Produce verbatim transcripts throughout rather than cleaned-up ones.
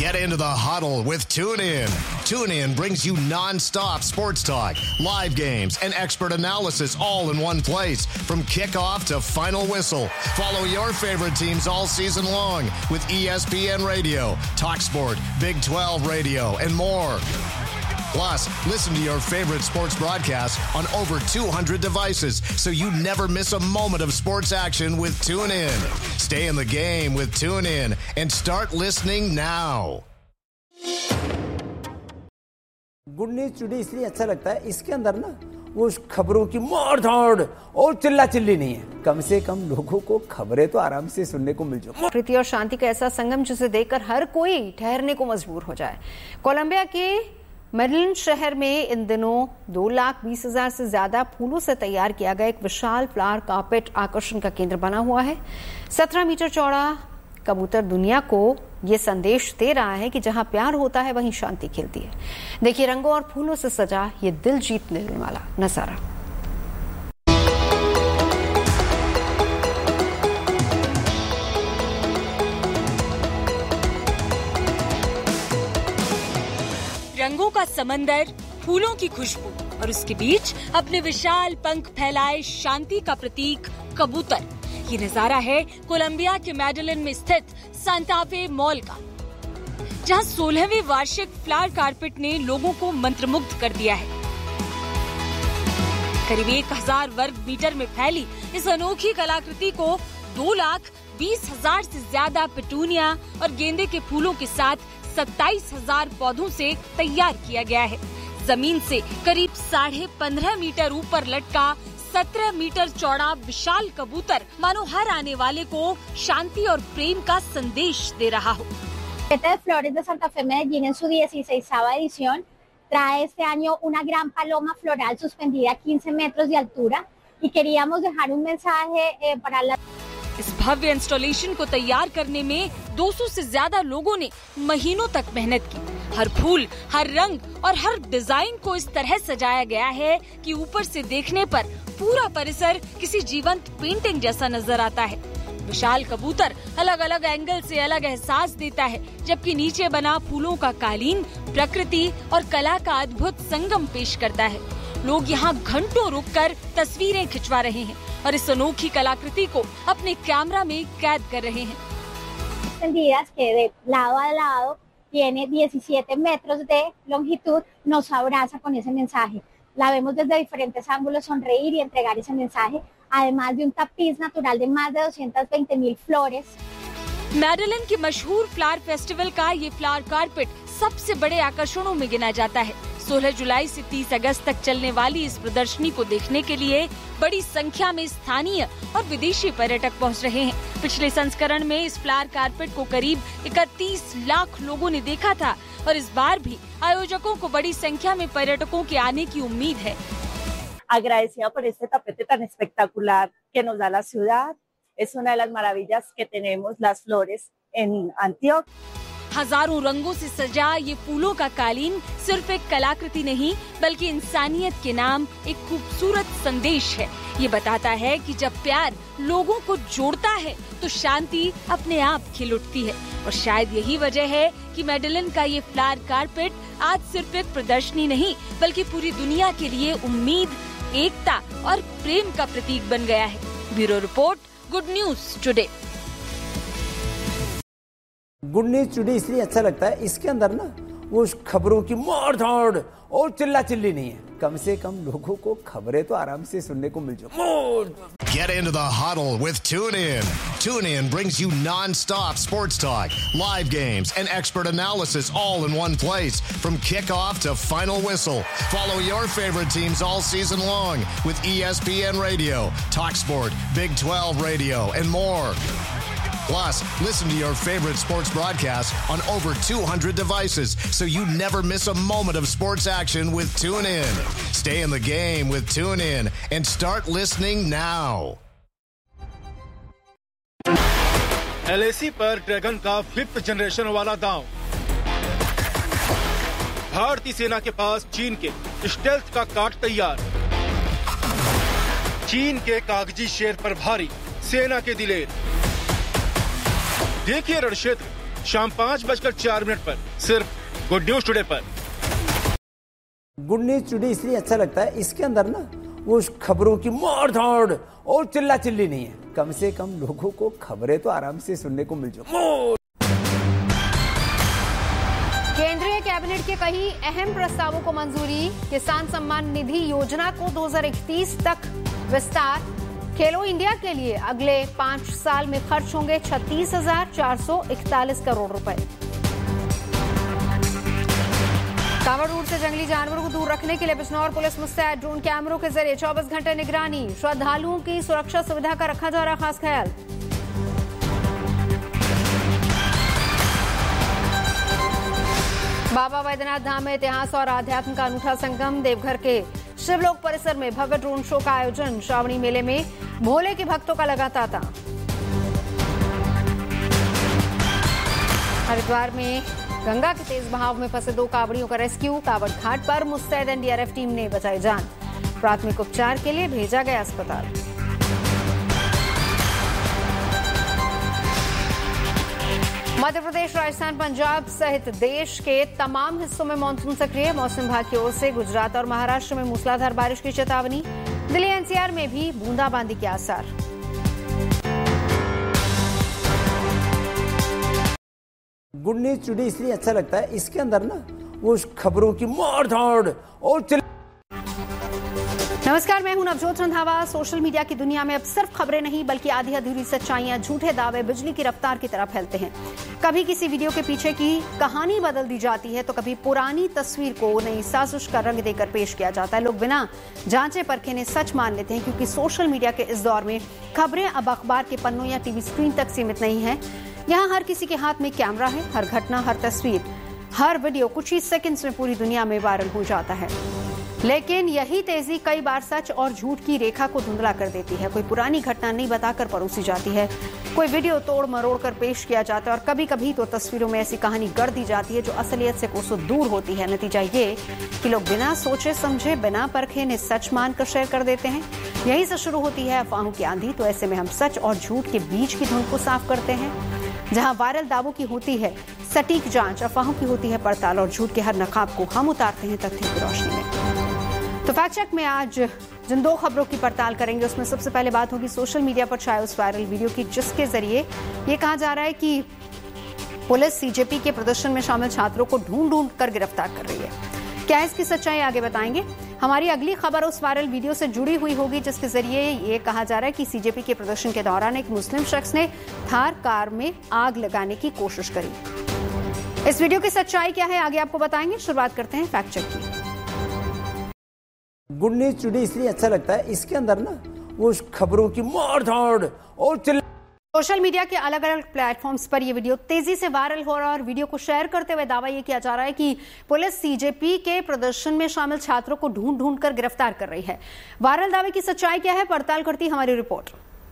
Get into the huddle with TuneIn. TuneIn brings you non-stop sports talk, live games, and expert analysis all in one place. From kickoff to final whistle, follow your favorite teams all season long with E S P N Radio, TalkSport, Big twelve Radio, and more. Plus, listen to your favorite sports broadcasts on over two hundred devices so you never miss a moment of sports action with TuneIn. Stay in the game with TuneIn and start listening now. Good news today इसलिए अच्छा लगता है, इसके अंदर ना वो खबरों की मार धाड़ और चिल्ला चिल्ली नहीं है। कम से कम लोगों को खबरें तो आराम से सुनने को मिल जाए। प्रीति और शांति का ऐसा संगम जिसे देखकर हर कोई ठहरने को मजबूर हो जाए। कोलंबिया के मेडलिन शहर में इन दिनों दो लाख बीस हजार से ज्यादा फूलों से तैयार किया गया एक विशाल फ्लावर कार्पेट आकर्षण का केंद्र बना हुआ है। सत्रह मीटर चौड़ा कबूतर दुनिया को ये संदेश दे रहा है कि जहां प्यार होता है वहीं शांति खिलती है। देखिए रंगों और फूलों से सजा ये दिल जीतने वाला नजारा। रंगों का समंदर, फूलों की खुशबू और उसके बीच अपने विशाल पंख फैलाए शांति का प्रतीक कबूतर। ये नजारा है कोलंबिया के मेडलिन में स्थित सांता फे मॉल का, जहां सोलहवीं वार्षिक फ्लावर कार्पेट ने लोगों को मंत्रमुग्ध कर दिया है। करीब एक हजार वर्ग मीटर में फैली इस अनोखी कलाकृति को दो लाख बीस हजार से ज्यादा पेटूनिया और गेंदे के फूलों के साथ सत्ताईस हजार पौधों से तैयार किया गया है। जमीन से करीब साढ़े पंद्रह मीटर ऊपर लटका सत्रह मीटर चौड़ा विशाल कबूतर मानो हर आने वाले को शांति और प्रेम का संदेश दे रहा हो। de Flores de Santa Fe Medellín en su dieciseisava edición trae este año una gran paloma floral suspendida a quince metros de altura y queríamos dejar un mensaje eh, para la इस भव्य installation को तैयार करने में दो सौ से ज्यादा लोगों ने महीनों तक मेहनत की। हर फूल, हर रंग और हर डिजाइन को इस तरह सजाया गया है कि ऊपर से देखने पर पूरा परिसर किसी जीवंत पेंटिंग जैसा नजर आता है। विशाल कबूतर अलग अलग एंगल से अलग एहसास देता है, जबकि नीचे बना फूलों का कालीन प्रकृति और कला का अद्भुत संगम पेश करता है। लोग यहाँ घंटों रुककर तस्वीरें खिंचवा रहे हैं और इस अनोखी कलाकृति को अपने कैमरा में कैद कर रहे हैं। extendidas que de lado a lado tiene diecisiete metros de longitud, nos abraza con ese mensaje. La vemos desde diferentes ángulos sonreír y entregar ese mensaje, además de un tapiz natural de más de doscientas veinte mil flores. Madeline के मशहूर flower festival का ये flower carpet सबसे बड़े आकर्षणों में गिना जाता है। सोलह जुलाई से तीस अगस्त तक चलने वाली इस प्रदर्शनी को देखने के लिए बड़ी संख्या में स्थानीय और विदेशी पर्यटक पहुंच रहे हैं। पिछले संस्करण में इस फ्लावर कार्पेट को करीब इकतीस लाख लोगों ने देखा था और इस बार भी आयोजकों को बड़ी संख्या में पर्यटकों के आने की उम्मीद है। Agradecida por este tapete tan espectacular que nos da la ciudad. Es una de las maravillas que tenemos las flores en Antioquia. हजारों रंगों से सजा ये फूलों का कालीन सिर्फ एक कलाकृति नहीं, बल्कि इंसानियत के नाम एक खूबसूरत संदेश है। ये बताता है कि जब प्यार लोगों को जोड़ता है तो शांति अपने आप खिल उठती है। और शायद यही वजह है कि मेडलिन का ये फ्लावर कार्पेट आज सिर्फ एक प्रदर्शनी नहीं, बल्कि पूरी दुनिया के लिए उम्मीद, एकता और प्रेम का प्रतीक बन गया है। Bureau report, good news today. Good news today इसलिए अच्छा लगता है, इसके अंदर ना वो खबरों की मार धाड़ और चिल्ला चिल्ली नहीं है। कम से कम लोगों को खबरें तो आराम से सुनने को मिल जाए। Get into the huddle with TuneIn. TuneIn brings you non-stop sports talk, live games, and expert analysis all in one place. From kickoff to final whistle, follow your favorite teams all season long with E S P N Radio, TalkSport, Big twelve Radio, and more. Plus, listen to your favorite sports broadcasts on over two hundred devices so you never miss a moment of sports action with TuneIn. Stay in the game with TuneIn and start listening now. L A सी पर dragon का fifth generation वाला दांव। भारतीय सेना के पास चीन के stealth का काट तैयार। चीन के कागजी शेर पर भारी सेना के दिलेर। देखिए रण क्षेत्र शाम पाँच बजकर चार मिनट पर सिर्फ गुड न्यूज टुडे पर। गुड न्यूज टुडे इसलिए अच्छा लगता है, इसके अंदर ना वो खबरों की मार धाड़ और चिल्ला चिल्ली नहीं है। कम से कम लोगों को खबरें तो आराम से सुनने को मिल जाए। केंद्रीय कैबिनेट के कई अहम प्रस्तावों को मंजूरी। किसान सम्मान निधि योजना को दो हज़ार इकतीस तक विस्तार। खेलो इंडिया के लिए अगले पांच साल में खर्च होंगे छत्तीस हजार चार सौ इकतालीस करोड़ रुपए। कांवड़ रूट से जंगली जानवरों को दूर रखने के लिए बिजनौर पुलिस मुस्तैद। ड्रोन कैमरों के जरिए चौबीस घंटे निगरानी। श्रद्धालुओं की सुरक्षा सुविधा का रखा जा रहा खास ख्याल। बाबा बैद्यनाथ धाम में इतिहास और आध्यात्म का अनूठा संगम। देवघर के शिवलोक परिसर में भव्य ड्रोन शो का आयोजन। श्रावणी मेले में भोले के भक्तों का लगा तांता। हरिद्वार में गंगा के तेज बहाव में फंसे दो कांवड़ियों का रेस्क्यू। कांवड़ घाट पर मुस्तैद एनडीआरएफ टीम ने बचाई जान। प्राथमिक उपचार के लिए भेजा गया अस्पताल। मध्य प्रदेश, राजस्थान, पंजाब सहित देश के तमाम हिस्सों में मानसून सक्रिय। मौसम विभाग की ओर से गुजरात और महाराष्ट्र में मूसलाधार बारिश की चेतावनी। दिल्ली एनसीआर में भी बूंदाबांदी के आसार। गुड न्यूज टुडे इसलिए अच्छा लगता है, इसके अंदर ना वो खबरों की मार धाड़ और चिल्ला। नमस्कार, मैं हूं नवजोत रंधावा। सोशल मीडिया की दुनिया में अब सिर्फ खबरें नहीं बल्कि आधी अधूरी सच्चाइयां, झूठे दावे बिजली की रफ्तार की तरह फैलते हैं। कभी किसी वीडियो के पीछे की कहानी बदल दी जाती है तो कभी पुरानी तस्वीर को नई साजिश का रंग देकर पेश किया जाता है। लोग बिना जांचे परखे ने सच मान लेते हैं, क्योंकि सोशल मीडिया के इस दौर में खबरें अब अखबार के पन्नों या टीवी स्क्रीन तक सीमित नहीं है। यहाँ हर किसी के हाथ में कैमरा है। हर घटना, हर तस्वीर, हर वीडियो कुछ ही सेकंड्स में पूरी दुनिया में वायरल हो जाता है। लेकिन यही तेजी कई बार सच और झूठ की रेखा को धुंधला कर देती है। कोई पुरानी घटना नहीं बताकर परोसी जाती है, कोई वीडियो तोड़ मरोड़ कर पेश किया जाता है और कभी कभी तो तस्वीरों में ऐसी कहानी गढ़ दी जाती है जो असलियत से कोसों दूर होती है। नतीजा ये कि लोग बिना सोचे समझे, बिना परखे ने सच मानकर शेयर कर देते हैं। यहीं से शुरू होती है अफवाहों की आंधी। तो ऐसे में हम सच और झूठ के बीच की धुंध को साफ करते हैं। जहां वायरल दावों की होती है सटीक जांच, अफवाहों की होती है पड़ताल और झूठ के हर नकाब को हम उतारते हैं तथ्यों की रोशनी में। तो फैक्ट चेक में आज जिन दो खबरों की पड़ताल करेंगे उसमें सबसे पहले बात होगी सोशल मीडिया पर छाए उस वायरल वीडियो की, जिसके जरिए ये कहा जा रहा है कि पुलिस सीजेपी के प्रदर्शन में शामिल छात्रों को ढूंढ ढूंढ कर गिरफ्तार कर रही है। क्या है इसकी सच्चाई, आगे बताएंगे। हमारी अगली खबर उस वायरल वीडियो से जुड़ी हुई होगी जिसके जरिए ये कहा जा रहा है कि सीजेपी के प्रदर्शन के दौरान एक मुस्लिम शख्स ने थार कार में आग लगाने की कोशिश करी। इस वीडियो की सच्चाई क्या है, आगे आपको बताएंगे। शुरुआत करते हैं फैक्ट चेक की। गुड न्यूज टुडे इसलिए अच्छा लगता है, इसके अंदर ना वो खबरों की मार धाड़ और चिल्ला। सोशल मीडिया के अलग अलग प्लेटफॉर्म्स पर यह वीडियो तेजी से वायरल हो रहा है और वीडियो को शेयर करते हुए दावा यह किया जा रहा है कि पुलिस सीजेपी के प्रदर्शन में शामिल छात्रों को ढूंढ ढूंढ कर गिरफ्तार कर रही है। वायरल दावे की सच्चाई क्या है, पड़ताल करती हमारी रिपोर्ट।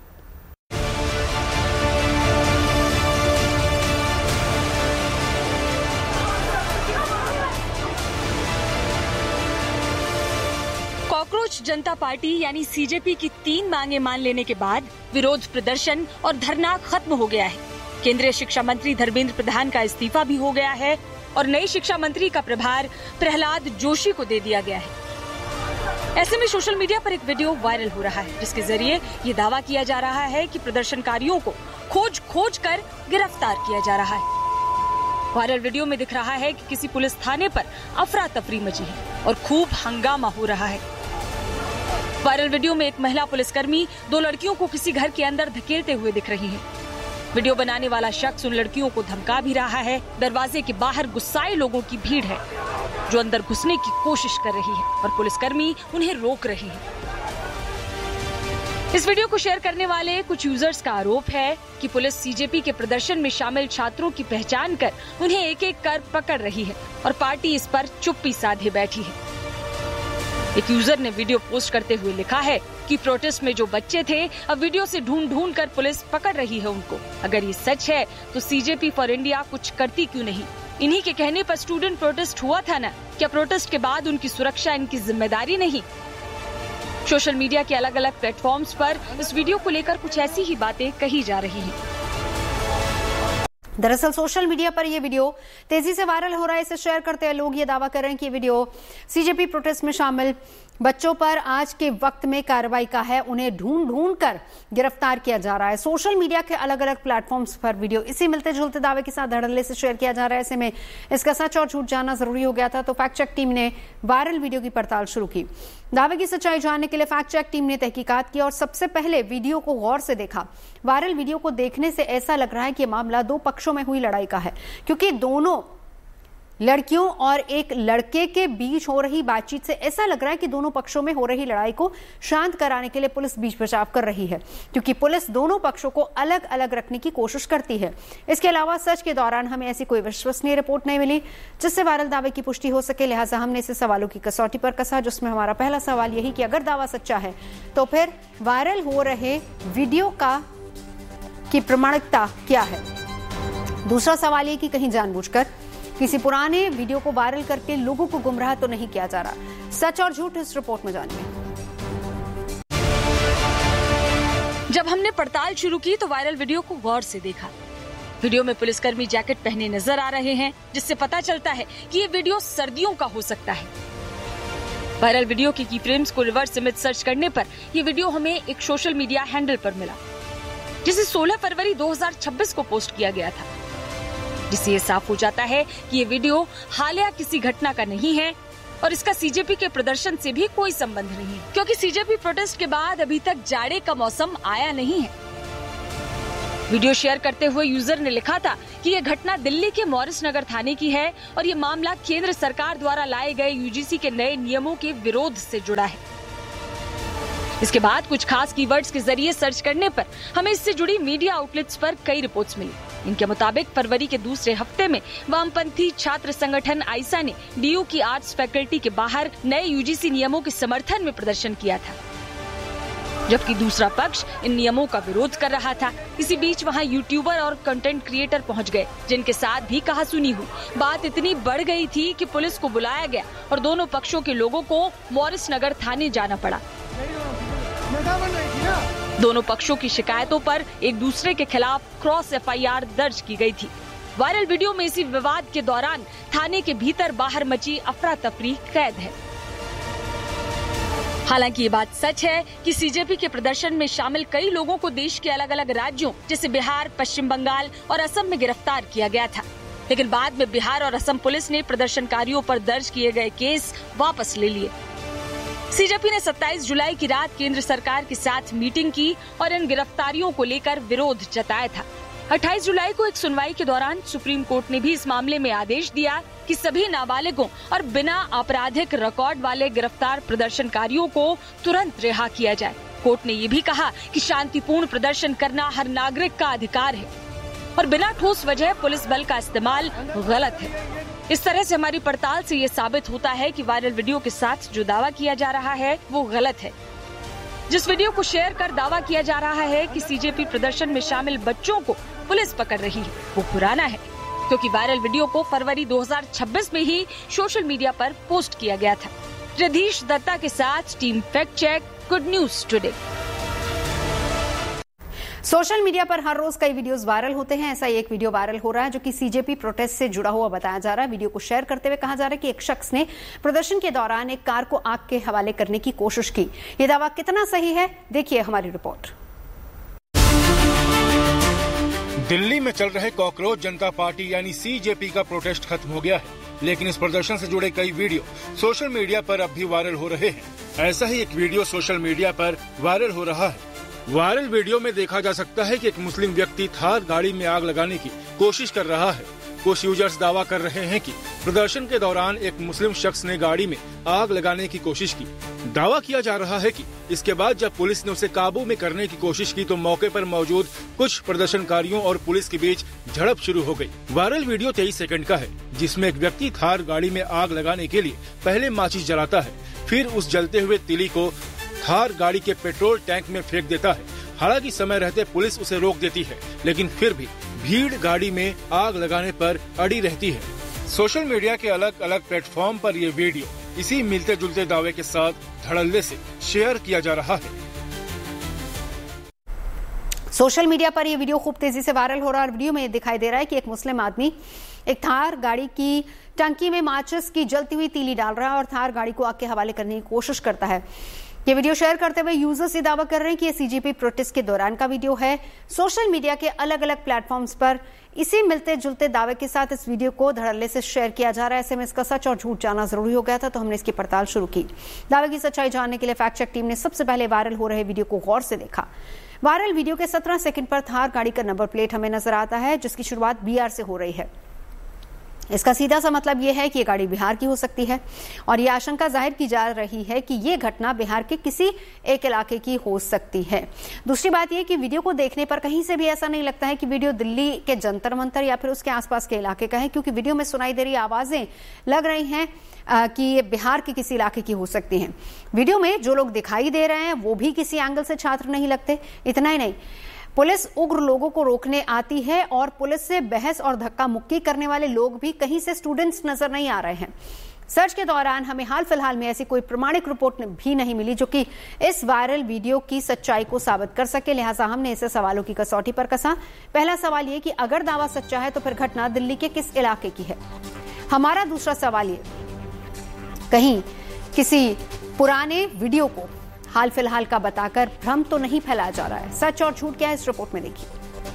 कॉकरोच जनता पार्टी यानी सीजेपी की तीन मांगे मान लेने के बाद विरोध प्रदर्शन और धरना खत्म हो गया है। केंद्रीय शिक्षा मंत्री धर्मेंद्र प्रधान का इस्तीफा भी हो गया है और नई शिक्षा मंत्री का प्रभार प्रहलाद जोशी को दे दिया गया है। ऐसे में सोशल मीडिया पर एक वीडियो वायरल हो रहा है जिसके जरिए ये दावा किया जा रहा है कि प्रदर्शनकारियों को खोज खोज कर गिरफ्तार किया जा रहा है। वायरल वीडियो में दिख रहा है कि किसी पुलिस थाने पर अफरा तफरी मची है और खूब हंगामा हो रहा है। वायरल वीडियो में एक महिला पुलिसकर्मी दो लड़कियों को किसी घर के अंदर धकेलते हुए दिख रही है। वीडियो बनाने वाला शख्स उन लड़कियों को धमका भी रहा है। दरवाजे के बाहर गुस्साए लोगों की भीड़ है जो अंदर घुसने की कोशिश कर रही है और पुलिसकर्मी उन्हें रोक रहे हैं। इस वीडियो को शेयर करने वाले कुछ यूजर्स का आरोप है कि पुलिस सीजेपी के प्रदर्शन में शामिल छात्रों की पहचान कर उन्हें एक एक कर पकड़ रही है और पार्टी इस पर चुप्पी साधे बैठी है। एक यूजर ने वीडियो पोस्ट करते हुए लिखा है कि प्रोटेस्ट में जो बच्चे थे अब वीडियो से ढूंढ ढूंढ कर पुलिस पकड़ रही है उनको। अगर ये सच है तो सीजेपी फॉर इंडिया कुछ करती क्यों नहीं? इन्हीं के कहने पर स्टूडेंट प्रोटेस्ट हुआ था ना, क्या प्रोटेस्ट के बाद उनकी सुरक्षा इनकी जिम्मेदारी नहीं? सोशल मीडिया के अलग अलग प्लेटफॉर्म्स पर इस वीडियो को लेकर कुछ ऐसी ही बातें कही जा रही हैं। दरअसल सोशल मीडिया पर यह वीडियो तेजी से वायरल हो रहा है। इसे शेयर करते हुए लोग ये दावा कर रहे हैं कि ये वीडियो सीजेपी प्रोटेस्ट में शामिल बच्चों पर आज के वक्त में कार्रवाई का है। उन्हें ढूंढ ढूंढ कर गिरफ्तार किया जा रहा है। सोशल मीडिया के अलग अलग प्लेटफॉर्म्स पर वीडियो इसी मिलते जुलते दावे के साथ धड़ल्ले से शेयर किया जा रहा है। ऐसे में इसका सच और झूठ जानना जरूरी हो गया था, तो फैक्ट चेक टीम ने वायरल वीडियो की पड़ताल शुरू की। दावे की सच्चाई जानने के लिए फैक्ट चेक टीम ने तहकीकात की और सबसे पहले वीडियो को गौर से देखा। वायरल वीडियो को देखने से ऐसा लग रहा है कि मामला दो पक्षों में हुई लड़ाई का है, क्योंकि दोनों लड़कियों और एक लड़के के बीच हो रही बातचीत से ऐसा लग रहा है कि दोनों पक्षों में हो रही लड़ाई को शांत कराने के लिए पुलिस बीच बचाव कर रही है, क्योंकि पुलिस दोनों पक्षों को अलग अलग रखने की कोशिश करती है। इसके अलावा सर्च के दौरान हमें ऐसी कोई विश्वसनीय रिपोर्ट नहीं मिली जिससे वायरल दावे की पुष्टि हो सके, लिहाजा हमने इसे सवालों की कसौटी पर कसा, जिसमें हमारा पहला सवाल यही कि अगर दावा सच्चा है तो फिर वायरल हो रहे वीडियो का की प्रामाणिकता क्या है। दूसरा सवाल ये कि कहीं जानबूझकर किसी पुराने वीडियो को वायरल करके लोगों को गुमराह तो नहीं किया जा रहा। सच और झूठ इस रिपोर्ट में जानिए। जब हमने पड़ताल शुरू की तो वायरल वीडियो को गौर से देखा। वीडियो में पुलिसकर्मी जैकेट पहने नजर आ रहे हैं, जिससे पता चलता है कि ये वीडियो सर्दियों का हो सकता है। वायरल वीडियो की की फ्रेम्स को रिवर्स इमेज सर्च करने पर यह वीडियो हमें एक सोशल मीडिया हैंडल पर मिला, जिसे सोलह फरवरी दो हज़ार छब्बीस को पोस्ट किया गया था, जिससे ये साफ हो जाता है कि ये वीडियो हालिया किसी घटना का नहीं है और इसका सीजेपी के प्रदर्शन से भी कोई संबंध नहीं है, क्योंकि सीजेपी प्रोटेस्ट के बाद अभी तक जाड़े का मौसम आया नहीं है। वीडियो शेयर करते हुए यूजर ने लिखा था कि यह घटना दिल्ली के मॉरिस नगर थाने की है और ये मामला केंद्र सरकार द्वारा लाए गए यूजीसी के नए नियमों के विरोध से जुड़ा है। इसके बाद कुछ खास कीवर्ड्स के जरिए सर्च करने पर हमें इससे जुड़ी मीडिया आउटलेट्स पर कई रिपोर्ट्स मिली। इनके मुताबिक फरवरी के दूसरे हफ्ते में वामपंथी छात्र संगठन आइसा ने डीयू की आर्ट्स फैकल्टी के बाहर नए यूजीसी नियमों के समर्थन में प्रदर्शन किया था, जबकि दूसरा पक्ष इन नियमों का विरोध कर रहा था। इसी बीच वहां यूट्यूबर और कंटेंट क्रिएटर पहुंच गए, जिनके साथ भी कहासुनी हुई। बात इतनी बढ़ गई थी कि पुलिस को बुलाया गया और दोनों पक्षों के लोगों को मॉरिस नगर थाने जाना पड़ा। दोनों पक्षों की शिकायतों पर एक दूसरे के खिलाफ क्रॉस एफआईआर दर्ज की गई थी। वायरल वीडियो में इसी विवाद के दौरान थाने के भीतर बाहर मची अफरा तफरी कैद है। हालांकि ये बात सच है कि सीजेपी के प्रदर्शन में शामिल कई लोगों को देश के अलग अलग राज्यों जैसे बिहार, पश्चिम बंगाल और असम में गिरफ्तार किया गया था, लेकिन बाद में बिहार और असम पुलिस ने प्रदर्शनकारियों पर दर्ज किए गए केस वापस ले लिए। सीजेपी ने सत्ताईस जुलाई की रात केंद्र सरकार के साथ मीटिंग की और इन गिरफ्तारियों को लेकर विरोध जताया था। अट्ठाईस जुलाई को एक सुनवाई के दौरान सुप्रीम कोर्ट ने भी इस मामले में आदेश दिया कि सभी नाबालिगों और बिना आपराधिक रिकॉर्ड वाले गिरफ्तार प्रदर्शनकारियों को तुरंत रिहा किया जाए। कोर्ट ने ये भी कहा कि शांतिपूर्ण प्रदर्शन करना हर नागरिक का अधिकार है और बिना ठोस वजह पुलिस बल का इस्तेमाल गलत है। इस तरह से हमारी पड़ताल से ये साबित होता है कि वायरल वीडियो के साथ जो दावा किया जा रहा है वो गलत है। जिस वीडियो को शेयर कर दावा किया जा रहा है कि सीजेपी प्रदर्शन में शामिल बच्चों को पुलिस पकड़ रही है, वो पुराना है, क्योंकि वायरल वीडियो को फरवरी दो हज़ार छब्बीस में ही सोशल मीडिया पर पोस्ट किया गया था। रधीश दत्ता के साथ team fact check, good news today. Social media पर हर रोज कई वीडियोस वायरल होते हैं। ऐसा एक वीडियो वायरल हो रहा है जो कि सीजेपी प्रोटेस्ट से जुड़ा हुआ बताया जा रहा है। वीडियो को शेयर करते हुए कहा जा रहा है कि एक शख्स ने प्रदर्शन के दौरान एक कार को आग के हवाले करने की कोशिश की। ये दावा कितना सही है, देखिए हमारी रिपोर्ट। दिल्ली में चल रहे कॉकरोच जनता पार्टी यानी सीजेपी का प्रोटेस्ट खत्म हो गया है, लेकिन इस प्रदर्शन से जुड़े कई वीडियो सोशल मीडिया पर अब भी वायरल हो रहे हैं। ऐसा ही एक वीडियो सोशल मीडिया पर वायरल हो रहा है। वायरल वीडियो में देखा जा सकता है कि एक मुस्लिम व्यक्ति थार गाड़ी में आग लगाने की कोशिश कर रहा है। कुछ यूजर्स दावा कर रहे हैं कि प्रदर्शन के दौरान एक मुस्लिम शख्स ने गाड़ी में आग लगाने की कोशिश की। दावा किया जा रहा है कि इसके बाद जब पुलिस ने उसे काबू में करने की कोशिश की तो मौके पर मौजूद कुछ प्रदर्शनकारियों और पुलिस के बीच झड़प शुरू हो गई। वायरल वीडियो तेईस सेकंड का है, जिसमें एक व्यक्ति थार गाड़ी में आग लगाने के लिए पहले माचिस जलाता है, फिर उस जलते हुए तीली को थार गाड़ी के पेट्रोल टैंक में फेंक देता है। हालांकि समय रहते पुलिस उसे रोक देती है, लेकिन फिर भी भीड़ गाड़ी में आग लगाने पर अड़ी रहती है। सोशल मीडिया के अलग अलग प्लेटफॉर्म पर ये वीडियो इसी मिलते जुलते दावे के साथ धड़ल्ले से शेयर किया जा रहा है। सोशल मीडिया पर यह वीडियो खूब तेजी से वायरल हो रहा है और वीडियो में दिखाई दे रहा है कि एक मुस्लिम आदमी एक थार गाड़ी की टंकी में माचिस की जलती हुई तीली डाल रहा है और थार गाड़ी को आग के हवाले करने की कोशिश करता है। ये वीडियो शेयर करते हुए यूजर्स ये दावा कर रहे हैं कि ये सीजेपी प्रोटेस्ट के दौरान का वीडियो है। सोशल मीडिया के अलग अलग प्लेटफॉर्म्स पर इसी मिलते जुलते दावे के साथ इस वीडियो को धड़ल्ले से शेयर किया जा रहा है। ऐसे में इसका सच और झूठ जानना जरूरी हो गया था, तो हमने इसकी पड़ताल शुरू की। दावे की सच्चाई जानने के लिए फैक्ट चेक टीम ने सबसे पहले वायरल हो रहे वीडियो को गौर से देखा। वायरल वीडियो के सत्रह सेकंड पर थार गाड़ी का नंबर प्लेट हमें नजर आता है, जिसकी शुरुआत बी आर से हो रही है। इसका सीधा सा मतलब यह है कि यह गाड़ी बिहार की हो सकती है और यह आशंका जाहिर की जा रही है कि यह घटना बिहार के किसी एक इलाके की हो सकती है। दूसरी बात यह कि वीडियो को देखने पर कहीं से भी ऐसा नहीं लगता है कि वीडियो दिल्ली के जंतर मंतर या फिर उसके आसपास के इलाके का है, क्योंकि वीडियो में सुनाई दे रही आवाजें लग रही हैं कि ये बिहार के किसी इलाके की हो सकती हैं। वीडियो में जो लोग दिखाई दे रहे हैं वो भी किसी एंगल से छात्र नहीं लगते। इतना ही नहीं, पुलिस उग्र लोगों को रोकने आती है और पुलिस से बहस और धक्का मुक्की करने वाले लोग भी कहीं से स्टूडेंट्स नजर नहीं आ रहे हैं। सर्च के दौरान हमें हाल फिलहाल में ऐसी कोई प्रमाणिक रिपोर्ट भी नहीं मिली जो कि इस वायरल वीडियो की सच्चाई को साबित कर सके। लिहाजा हमने इसे सवालों की कसौटी पर कसा। पहला सवाल ये कि अगर दावा सच्चा है तो फिर घटना दिल्ली के किस इलाके की है। हमारा दूसरा सवाल ये, कहीं किसी पुराने वीडियो को हाल फिलहाल का बताकर भ्रम तो नहीं फैलाया जा रहा है। सच और झूठ क्या है इस रिपोर्ट में देखिए।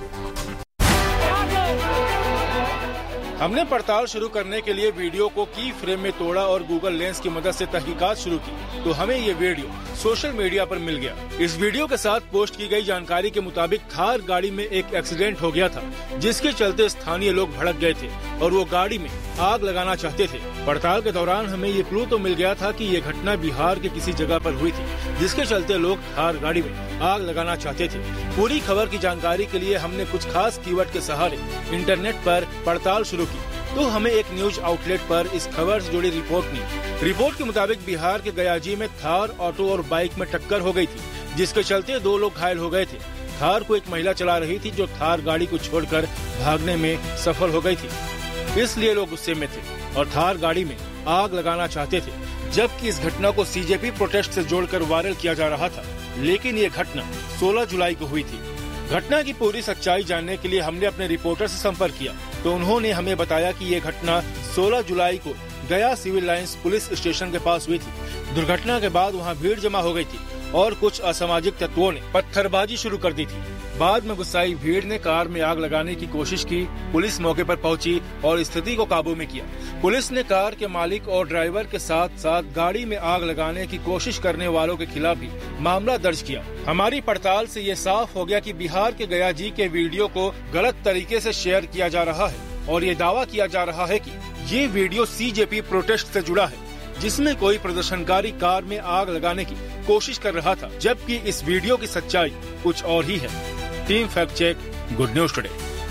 हमने पड़ताल शुरू करने के लिए वीडियो को की फ्रेम में तोड़ा और गूगल लेंस की मदद से तहकीकात शुरू की, तो हमें ये वीडियो सोशल मीडिया पर मिल गया। इस वीडियो के साथ पोस्ट की गई जानकारी के मुताबिक थार गाड़ी में एक एक्सीडेंट हो गया था, जिसके चलते स्थानीय लोग भड़क गए थे और वो गाड़ी में आग लगाना चाहते थे। पड़ताल के दौरान हमें ये क्लू तो मिल गया था कि ये घटना बिहार के किसी जगह पर हुई थी, जिसके चलते लोग थार गाड़ी में आग लगाना चाहते थे। पूरी खबर की जानकारी के लिए हमने कुछ खास कीवर्ड के सहारे इंटरनेट पर पड़ताल शुरू की, तो हमें एक न्यूज आउटलेट पर इस खबर से जुड़ी रिपोर्ट मिली। रिपोर्ट के मुताबिक बिहार के गयाजी में थार ऑटो और बाइक में टक्कर हो गई थी, जिसके चलते दो लोग घायल हो गए थे। थार को एक महिला चला रही थी जो थार गाड़ी को छोड़कर भागने में सफल हो गई थी, इसलिए लोग गुस्से में थे और थार गाड़ी में आग लगाना चाहते थे। जबकि इस घटना को सीजेपी प्रोटेस्ट से जोड़कर वायरल किया जा रहा था, लेकिन ये घटना सोलह जुलाई को हुई थी। घटना की पूरी सच्चाई जानने के लिए हमने अपने रिपोर्टर से संपर्क किया, तो उन्होंने हमें बताया कि ये घटना सोलह जुलाई को गया सिविल लाइंस पुलिस स्टेशन के पास हुई थी। दुर्घटना के बाद वहां भीड़ जमा हो गई थी और कुछ असामाजिक तत्वों ने पत्थरबाजी शुरू कर दी थी। बाद में गुस्साई भीड़ ने कार में आग लगाने की कोशिश की। पुलिस मौके पर पहुंची और स्थिति को काबू में किया। पुलिस ने कार के मालिक और ड्राइवर के साथ साथ गाड़ी में आग लगाने की कोशिश करने वालों के खिलाफ भी मामला दर्ज किया। हमारी पड़ताल से ये साफ हो गया कि बिहार के गया जी के वीडियो को गलत तरीके से शेयर किया जा रहा है और ये दावा किया जा रहा है कि ये वीडियो सीजेपी प्रोटेस्ट से जुड़ा है, जिसमें कोई प्रदर्शनकारी कार में आग लगाने की कोशिश कर रहा था, जबकि इस वीडियो की सच्चाई कुछ और ही है। Team fact check, good news today.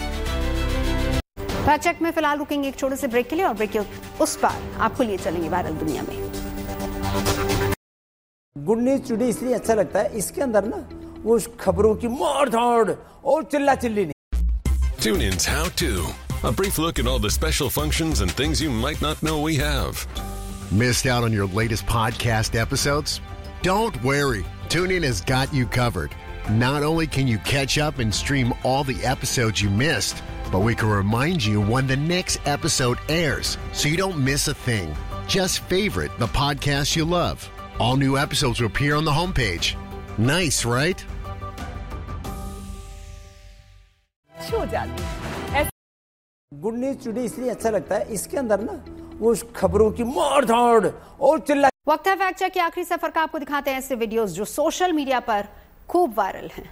Fact check में फिलहाल रुकेंगे एक छोटे से ब्रेक के लिए और ब्रेक के उस पार आपको लिए चलेंगे वायरल दुनिया में। गुड न्यूज टुडे इसलिए अच्छा लगता है, इसके अंदर ना वो खबरों की मार धाड़ और चिल्ला चिल्ली नहीं। Tune in's How To, a brief look at all the special functions and things you might not know we have. Missed out on your latest podcast episodes? Don't worry. TuneIn has got you covered. Not only can you catch up and stream all the episodes you missed, but we can remind you when the next episode airs so you don't miss a thing. Just favorite the podcast you love. All new episodes will appear on the homepage. Nice, right? Good news today इसलिए अच्छा लगता है, इसके अंदर ना वो खबरों की मार धाड़ और चिल्ला। वक्त है फैक्ट चेक के आखिरी सफर का। आपको दिखाते हैं ऐसे वीडियोस जो सोशल मीडिया पर खूब वायरल हैं।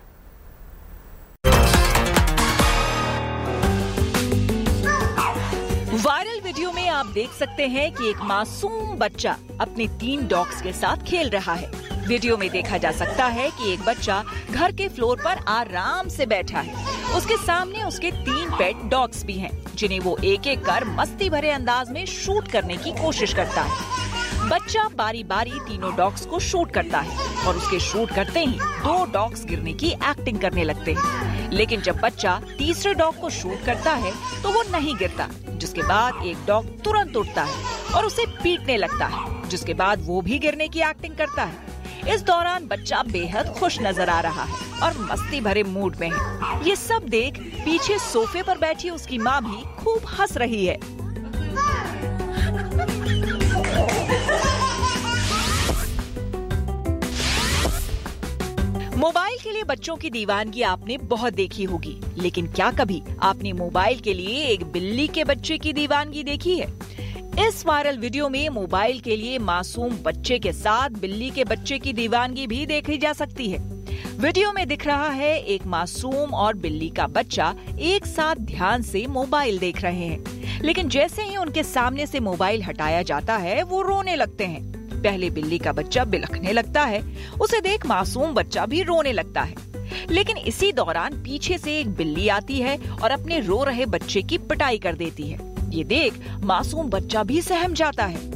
वायरल वीडियो में आप देख सकते हैं कि एक मासूम बच्चा अपने तीन डॉग्स के साथ खेल रहा है। वीडियो में देखा जा सकता है कि एक बच्चा घर के फ्लोर पर आराम से बैठा है। उसके सामने उसके तीन पेट डॉग्स भी हैं, जिन्हें वो एक एक कर मस्ती भरे अंदाज में शूट करने की कोशिश करता है। बच्चा बारी बारी तीनों डॉग्स को शूट करता है और उसके शूट करते ही दो डॉग्स गिरने की एक्टिंग करने लगते हैं। लेकिन जब बच्चा तीसरे डॉग को शूट करता है तो वो नहीं गिरता, जिसके बाद एक डॉग तुरंत उठता है और उसे पीटने लगता है, जिसके बाद वो भी गिरने की एक्टिंग करता है। इस दौरान बच्चा बेहद खुश नजर आ रहा है और मस्ती भरे मूड में है। ये सब देख पीछे सोफे पर बैठी उसकी माँ भी खूब हंस रही है। मोबाइल के लिए बच्चों की दीवानगी आपने बहुत देखी होगी, लेकिन क्या कभी आपने मोबाइल के लिए एक बिल्ली के बच्चे की दीवानगी देखी है? इस वायरल वीडियो में मोबाइल के लिए मासूम बच्चे के साथ बिल्ली के बच्चे की दीवानगी भी देखी जा सकती है। वीडियो में दिख रहा है एक मासूम और बिल्ली का बच्चा एक साथ ध्यान से मोबाइल देख रहे हैं, लेकिन जैसे ही उनके सामने से मोबाइल हटाया जाता है वो रोने लगते हैं। पहले बिल्ली का बच्चा बिलखने लगता है, उसे देख मासूम बच्चा भी रोने लगता है, लेकिन इसी दौरान पीछे से एक बिल्ली आती है और अपने रो रहे बच्चे की पिटाई कर देती है। ये देख मासूम बच्चा भी सहम जाता है।